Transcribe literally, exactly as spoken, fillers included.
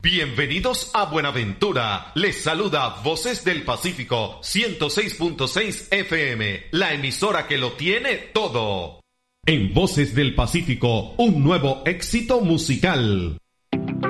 Bienvenidos a Buenaventura. Les saluda Voces del Pacífico ciento seis punto seis F M, la emisora que lo tiene todo. En Voces del Pacífico, un nuevo éxito musical.